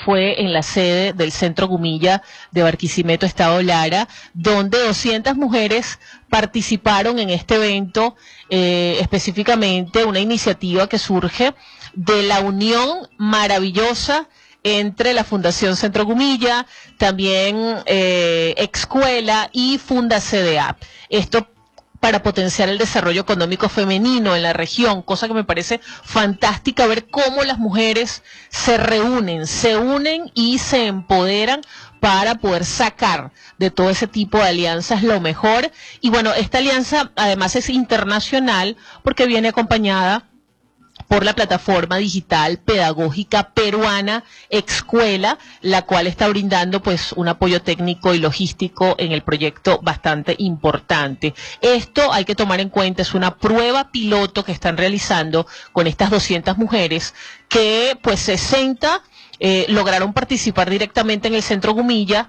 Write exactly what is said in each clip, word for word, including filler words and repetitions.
fue en la sede del Centro Gumilla de Barquisimeto, Estado Lara, donde doscientas mujeres participaron en este evento, eh, específicamente una iniciativa que surge de la unión maravillosa entre la Fundación Centro Gumilla, también eh, Excuela y Funda C D A. Esto para potenciar el desarrollo económico femenino en la región, cosa que me parece fantástica ver cómo las mujeres se reúnen, se unen y se empoderan para poder sacar de todo ese tipo de alianzas lo mejor. Y bueno, esta alianza además es internacional porque viene acompañada por la plataforma digital pedagógica peruana Excuela, la cual está brindando pues un apoyo técnico y logístico en el proyecto bastante importante. Esto hay que tomar en cuenta, es una prueba piloto que están realizando con estas doscientas mujeres, que pues sesenta Eh, lograron participar directamente en el Centro Gumilla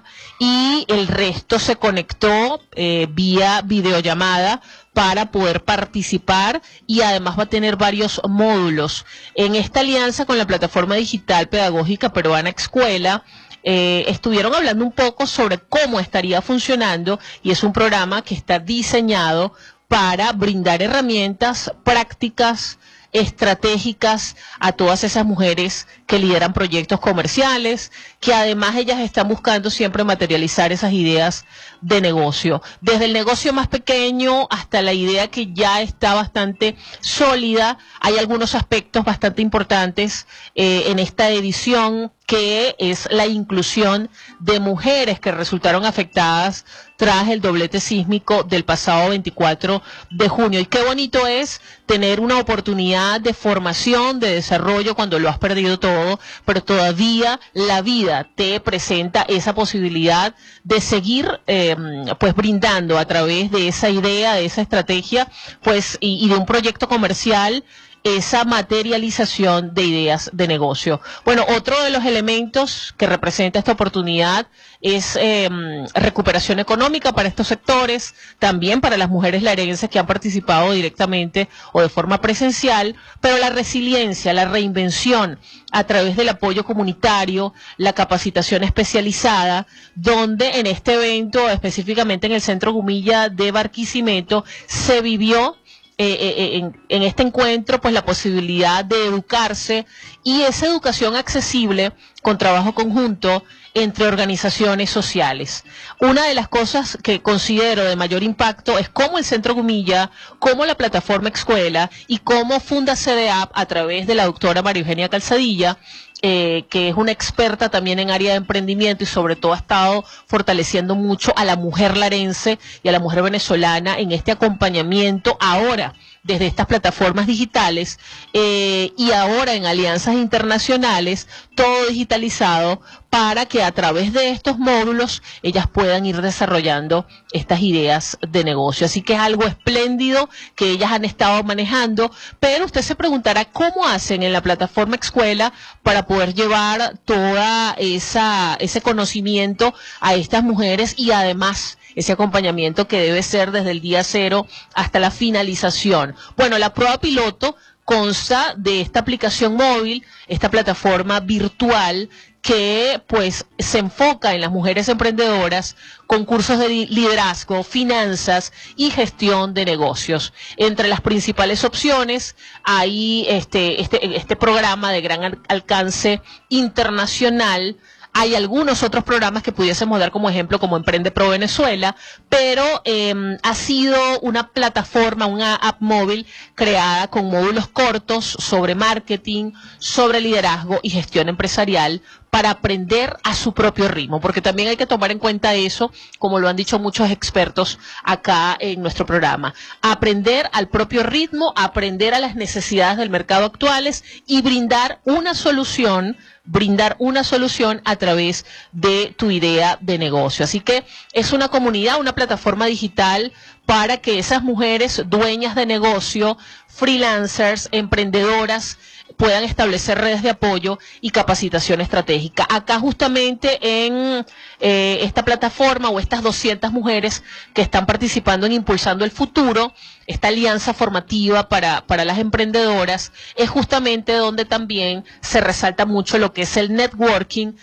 y el resto se conectó eh, vía videollamada para poder participar, y además va a tener varios módulos. En esta alianza con la plataforma digital pedagógica peruana Excuela, eh, estuvieron hablando un poco sobre cómo estaría funcionando, y es un programa que está diseñado para brindar herramientas prácticas, estratégicas a todas esas mujeres que lideran proyectos comerciales, que además ellas están buscando siempre materializar esas ideas de negocio, desde el negocio más pequeño hasta la idea que ya está bastante sólida. Hay algunos aspectos bastante importantes eh, en esta edición, que es la inclusión de mujeres que resultaron afectadas tras el doblete sísmico del pasado veinticuatro de junio. Y qué bonito es tener una oportunidad de formación, de desarrollo cuando lo has perdido todo, pero todavía la vida te presenta esa posibilidad de seguir eh, pues brindando a través de esa idea, de esa estrategia, pues y, y de un proyecto comercial, esa materialización de ideas de negocio. Bueno, otro de los elementos que representa esta oportunidad es eh, recuperación económica para estos sectores, también para las mujeres larenses que han participado directamente o de forma presencial, pero la resiliencia, la reinvención a través del apoyo comunitario, la capacitación especializada, donde en este evento, específicamente en el Centro Gumilla de Barquisimeto, se vivió Eh, eh, en, en este encuentro pues la posibilidad de educarse, y esa educación accesible con trabajo conjunto entre organizaciones sociales. Una de las cosas que considero de mayor impacto es cómo el Centro Gumilla, cómo la plataforma Excuela y cómo Funda C D A, a través de la doctora María Eugenia Calzadilla, Eh, que es una experta también en área de emprendimiento, y sobre todo ha estado fortaleciendo mucho a la mujer larense y a la mujer venezolana en este acompañamiento ahora desde estas plataformas digitales eh, y ahora en alianzas internacionales, todo digitalizado, para que a través de estos módulos ellas puedan ir desarrollando estas ideas de negocio. Así que es algo espléndido que ellas han estado manejando, pero usted se preguntará cómo hacen en la plataforma Excuela para poder llevar toda esa ese conocimiento a estas mujeres, y además ese acompañamiento que debe ser desde el día cero hasta la finalización. Bueno, la prueba piloto consta de esta aplicación móvil, esta plataforma virtual que pues se enfoca en las mujeres emprendedoras, con cursos de liderazgo, finanzas y gestión de negocios. Entre las principales opciones hay este, este, este programa de gran al- alcance internacional. Hay algunos otros programas que pudiésemos dar como ejemplo, como Emprende Pro Venezuela, pero eh, ha sido una plataforma, una app móvil creada con módulos cortos sobre marketing, sobre liderazgo y gestión empresarial, para aprender a su propio ritmo, porque también hay que tomar en cuenta eso, como lo han dicho muchos expertos acá en nuestro programa. Aprender al propio ritmo, aprender a las necesidades del mercado actuales y brindar una solución, brindar una solución a través de tu idea de negocio. Así que es una comunidad, una plataforma digital para que esas mujeres dueñas de negocio, freelancers, emprendedoras, puedan establecer redes de apoyo y capacitación estratégica. Acá justamente en eh, esta plataforma, o estas doscientas mujeres que están participando en Impulsando el Futuro, esta alianza formativa para, para las emprendedoras, es justamente donde también se resalta mucho lo que es el networking